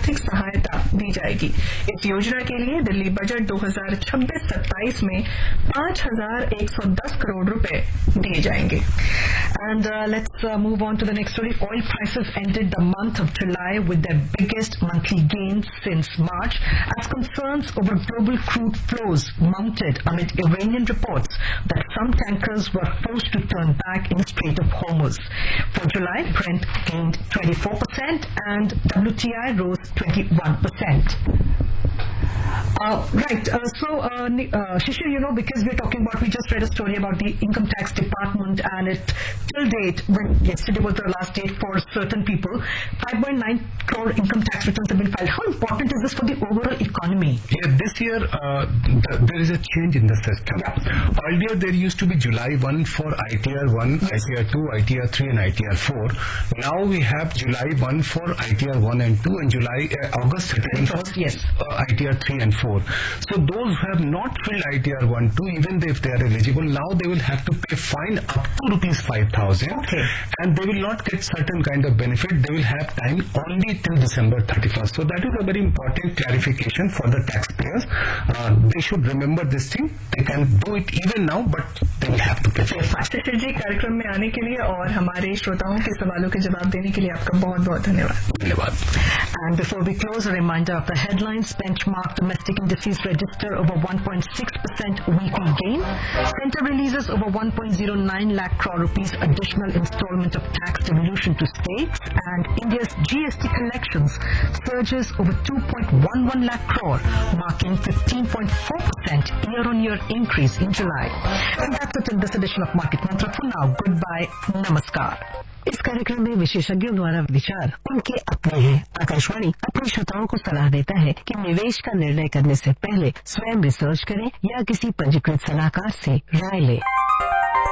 आर्थिक सहायता दी जाएगी। इस योजना के लिए दिल्ली बजट 2026-27 में 5,110 करोड़ रुपए दिए जाएंगे। And let's move on to the next story. Oil prices ended the month of July with their biggest monthly gains since March as concerns over global crude flows mounted amid Iranian reports that some tankers were forced to turn back in the Strait of Hormuz. For July, Brent gained 24% and WTI rose 21%. Shishir, because we're talking about, we just read a story about the income tax department, and it till date, when yesterday was the last date for certain people, 5.9 crore income tax returns have been filed. How important is this for the overall economy? Yeah, this year there is a change in the system. Yeah. Earlier there used to be July 1 for ITR 1, yes. ITR 2, ITR 3 and ITR 4. Now we have July 1 for ITR 1 and 2 and August 31 for ITR 3 and 4. So those who have not filled ITR 1, 2, even if they are eligible, now they will have to pay fine up to rupees 5,000, and they will not get certain kind of benefit. They will have time only till December 31st. So that is a very important clarification for the taxpayers. They should remember this thing. They can do it even now, but they will have to pay. शिशिर जी, कार्यक्रम में आने के लिए और हमारे श्रोताओं के सवालों के जवाब देने के लिए आपका बहुत बहुत धन्यवाद। And before we close, a reminder of the headlines. Benchmark domestic indices register over 1.6% weekly gain. Center releases over 1.09 lakh crore rupees additional installment of tax devolution to states, and India's GST collections surges over 2.11 lakh crore, marking 15.4% year-on-year increase in July. And that's it in this edition of Market Mantra. For now, goodbye, namaskar. इस कार्यक्रम में विशेषज्ञों द्वारा विचार उनके अपने हैं। आकाशवाणी अपने श्रोताओं को सलाह देता है कि निवेश का निर्णय करने से पहले स्वयं रिसर्च करें या किसी पंजीकृत सलाहकार से राय लें।